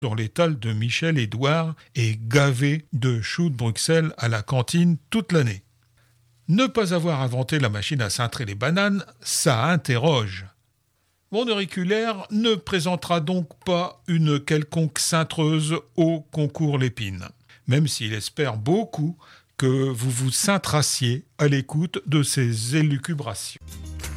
sur l'étal de Michel Édouard et gavé de choux de Bruxelles à la cantine toute l'année. Ne pas avoir inventé la machine à cintrer les bananes, ça interroge. Mon auriculaire ne présentera donc pas une quelconque cintreuse au concours Lépine, même s'il espère beaucoup que vous vous cintrassiez à l'écoute de ces élucubrations.